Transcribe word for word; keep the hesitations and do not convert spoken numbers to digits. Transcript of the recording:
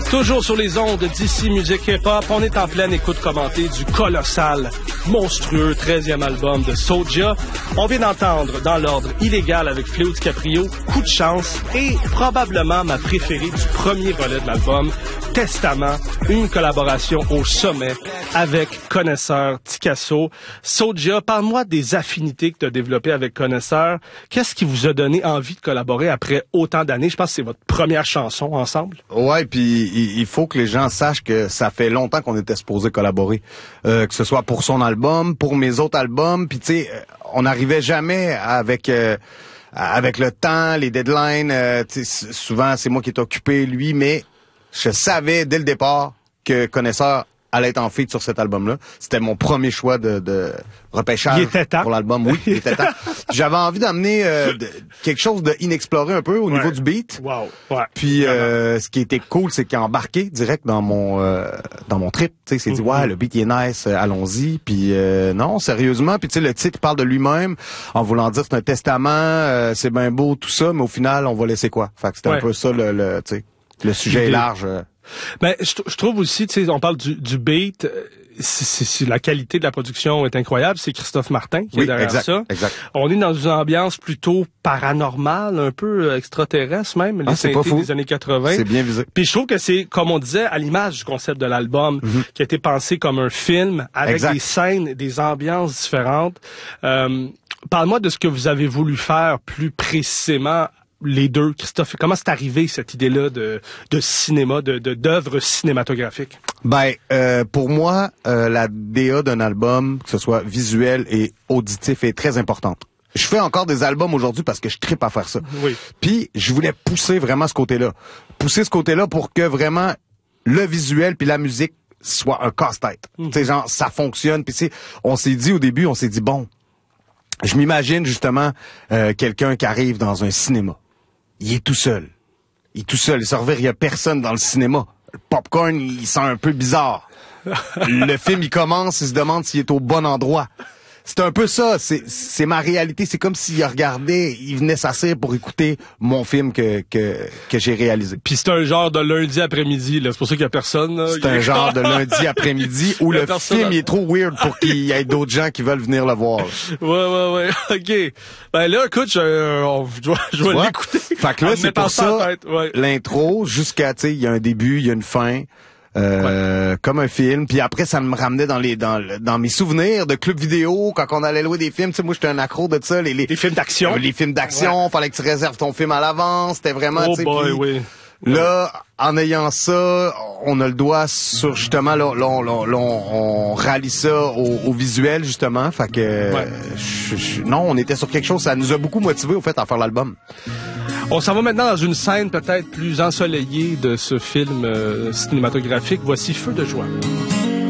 Toujours sur les ondes d'ici Musique Hip-Hop, on est en pleine écoute commentée du colossal, monstrueux treizième album de Soulja. On vient d'entendre dans l'ordre Illégal avec Fléau DiCaprio, Coup de chance et probablement ma préférée du premier volet de l'album, Testament, une collaboration au sommet avec Connaisseur Ticasso. Soulja, parle-moi des affinités que tu as développées avec Connaisseur. Qu'est-ce qui vous a donné envie de collaborer après autant d'années? Je pense que c'est votre première chanson ensemble. Ouais, puis il faut que les gens sachent que ça fait longtemps qu'on était supposé collaborer, euh, que ce soit pour son album, pour mes autres albums, puis tu sais, on n'arrivait jamais avec euh, avec le temps, les deadlines. Euh, souvent, c'est moi qui est occupé, lui, mais je savais dès le départ que Connaisseur allait être en feat sur cet album-là. C'était mon premier choix de, de repêchage il était temps. Pour l'album. Oui, il était temps. J'avais envie d'amener euh, de, quelque chose d'inexploré un peu au ouais. niveau du beat. Wow. Ouais. Puis euh, ce qui était cool, c'est qu'il a embarqué direct dans mon euh, dans mon trip. Tu sais, c'est mm-hmm. dit ouais, le beat il est nice, euh, allons-y. Puis euh, non, sérieusement. Puis tu sais, le titre parle de lui-même en voulant dire c'est un testament, euh, c'est bien beau tout ça, mais au final, on va laisser quoi. Fait que c'était ouais. un peu ça le, le tu sais, le sujet est large. Euh, Ben, je, je trouve aussi, tu sais, on parle du, du beat, c'est, c'est, c'est, la qualité de la production est incroyable. C'est Christophe Martin qui oui, est derrière exact, ça. Exact. On est dans une ambiance plutôt paranormale, un peu extraterrestre même, les ah, synthés des années quatre-vingts. C'est bien visé. Puis je trouve que c'est, comme on disait, à l'image du concept de l'album, mm-hmm. qui a été pensé comme un film avec exact. Des scènes, des ambiances différentes. Euh, parle-moi de ce que vous avez voulu faire plus précisément. Les deux, Christophe, comment c'est arrivé cette idée-là de, de cinéma, de, de d'œuvre cinématographique? Ben, euh, pour moi, euh, la D A d'un album, que ce soit visuel et auditif, est très importante. Je fais encore des albums aujourd'hui parce que je trippe à faire ça. Oui. Puis je voulais pousser vraiment ce côté-là, pousser ce côté-là pour que vraiment le visuel puis la musique soit un casse-tête. Mmh. Tu sais, genre ça fonctionne. Puis tu sais, on s'est dit au début, on s'est dit bon, je m'imagine justement euh, quelqu'un qui arrive dans un cinéma. Il est tout seul. Il est tout seul. Il se revient, il y a personne dans le cinéma. Le popcorn, il sent un peu bizarre. Le film, il commence, il se demande s'il est au bon endroit. C'est un peu ça, c'est, c'est ma réalité. C'est comme s'il regardait, il venait s'asseoir pour écouter mon film que que que j'ai réalisé. Puis c'est un genre de lundi après-midi, là. C'est pour ça qu'il y a personne. Là. C'est un genre de lundi après-midi où le film il est trop weird pour qu'il y ait d'autres gens qui veulent venir le voir. Là. Ouais, ouais, ouais. OK. Ben là, écoute, je, euh, je dois, je dois l'écouter. Fait que là, c'est pour ça, ouais. L'intro, jusqu'à, tu sais, il y a un début, il y a une fin. Euh, ouais. Comme un film, puis après ça me ramenait dans les dans dans mes souvenirs de club vidéo quand on allait louer des films. Tu sais, moi j'étais un accro de ça, les les, les films d'action, euh, les films d'action, ouais. Fallait que tu réserves ton film à l'avance, c'était vraiment. Oh tu sais, boy, pis, oui. Là, en ayant ça, on a le doigt sur justement là, là, on, là, là on, on rallie ça au, au visuel justement, fait que ouais. je, je, non, on était sur quelque chose, ça nous a beaucoup motivé au fait à faire l'album. On s'en va maintenant dans une scène peut-être plus ensoleillée de ce film euh, cinématographique. Voici Feu de joie.